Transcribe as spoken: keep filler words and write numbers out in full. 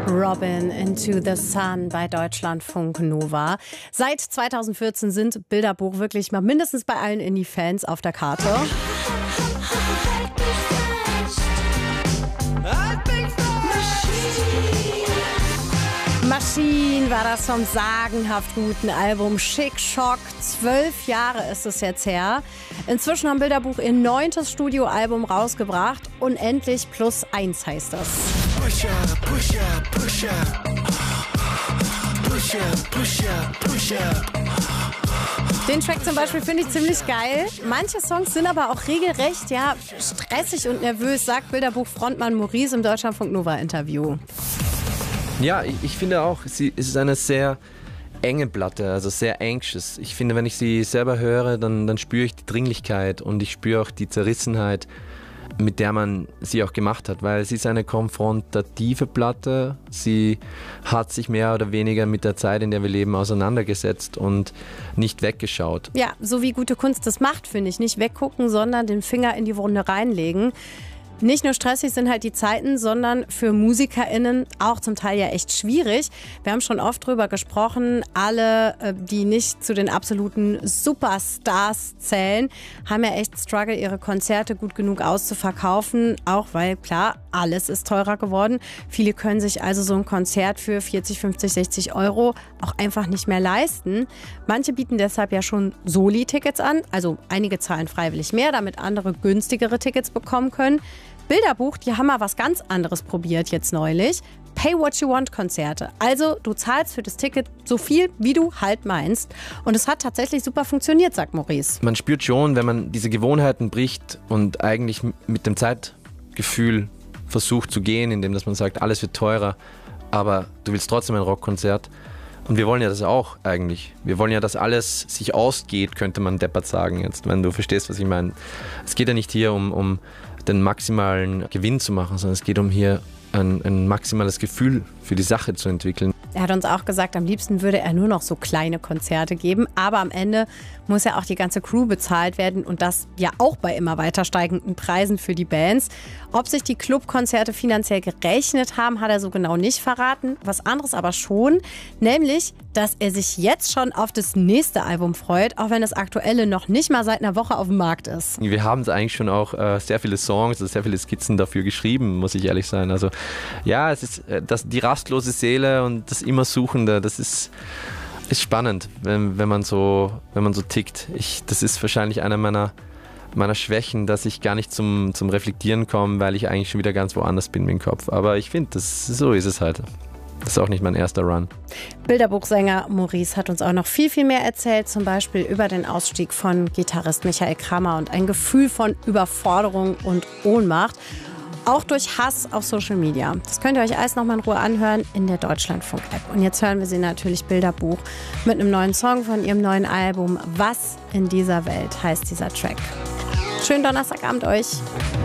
Robin Into the Sun bei Deutschlandfunk Nova. Seit zweitausendvierzehn sind Bilderbuch wirklich mal mindestens bei allen Indie-Fans auf der Karte. Machine war das vom sagenhaft guten Album Chic Choc. Zwölf Jahre ist es jetzt her. Inzwischen haben Bilderbuch ihr neuntes Studioalbum rausgebracht. Unendlich plus eins heißt das. Push up, push up, push up. Push up, push up, push up. Den Track zum Beispiel finde ich ziemlich geil. Manche Songs sind aber auch regelrecht ja, stressig und nervös, sagt Bilderbuch-Frontmann Maurice im Deutschlandfunk Nova-Interview. Ja, ich, ich finde auch, sie es ist eine sehr enge Platte, also sehr anxious. Ich finde, wenn ich sie selber höre, dann, dann spüre ich die Dringlichkeit und ich spüre auch die Zerrissenheit, mit der man sie auch gemacht hat, weil sie ist eine konfrontative Platte. Sie hat sich mehr oder weniger mit der Zeit, in der wir leben, auseinandergesetzt und nicht weggeschaut. Ja, so wie gute Kunst das macht, finde ich. Nicht weggucken, sondern den Finger in die Wunde reinlegen. Nicht nur stressig sind halt die Zeiten, sondern für MusikerInnen auch zum Teil ja echt schwierig. Wir haben schon oft drüber gesprochen, alle, die nicht zu den absoluten Superstars zählen, haben ja echt Struggle, ihre Konzerte gut genug auszuverkaufen. Auch weil, klar, alles ist teurer geworden. Viele können sich also so ein Konzert für vierzig, fünfzig, sechzig Euro auch einfach nicht mehr leisten. Manche bieten deshalb ja schon Soli-Tickets an. Also einige zahlen freiwillig mehr, damit andere günstigere Tickets bekommen können. Bilderbuch, die haben mal was ganz anderes probiert jetzt neulich. Pay-What-You-Want-Konzerte. Also du zahlst für das Ticket so viel, wie du halt meinst. Und es hat tatsächlich super funktioniert, sagt Maurice. Man spürt schon, wenn man diese Gewohnheiten bricht und eigentlich mit dem Zeitgefühl versucht zu gehen, indem dass man sagt, alles wird teurer, aber du willst trotzdem ein Rockkonzert. Und wir wollen ja das auch eigentlich. Wir wollen ja, dass alles sich ausgeht, könnte man deppert sagen jetzt, wenn du verstehst, was ich meine. Es geht ja nicht hier um, um den maximalen Gewinn zu machen, sondern es geht um hier ein, ein maximales Gefühl für die Sache zu entwickeln. Er hat uns auch gesagt, am liebsten würde er nur noch so kleine Konzerte geben. Aber am Ende muss ja auch die ganze Crew bezahlt werden und das ja auch bei immer weiter steigenden Preisen für die Bands. Ob sich die Clubkonzerte finanziell gerechnet haben, hat er so genau nicht verraten. Was anderes aber schon, nämlich, dass er sich jetzt schon auf das nächste Album freut, auch wenn das aktuelle noch nicht mal seit einer Woche auf dem Markt ist. Wir haben eigentlich schon auch äh, sehr viele Songs, also sehr viele Skizzen dafür geschrieben, muss ich ehrlich sein. Also ja, es ist äh, das, die rastlose Seele und das immer Suchende, das ist, ist spannend, wenn, wenn, man so, wenn man so tickt. Ich, das ist wahrscheinlich einer meiner, meiner Schwächen, dass ich gar nicht zum, zum Reflektieren komme, weil ich eigentlich schon wieder ganz woanders bin mit dem Kopf. Aber ich finde, so ist es halt. Das ist auch nicht mein erster Run. Bilderbuchsänger Maurice hat uns auch noch viel, viel mehr erzählt, zum Beispiel über den Ausstieg von Gitarrist Michael Kramer und ein Gefühl von Überforderung und Ohnmacht. Auch durch Hass auf Social Media. Das könnt ihr euch alles nochmal in Ruhe anhören in der Deutschlandfunk-App. Und jetzt hören wir sie natürlich Bilderbuch mit einem neuen Song von ihrem neuen Album. Was in dieser Welt heißt dieser Track. Schönen Donnerstagabend euch.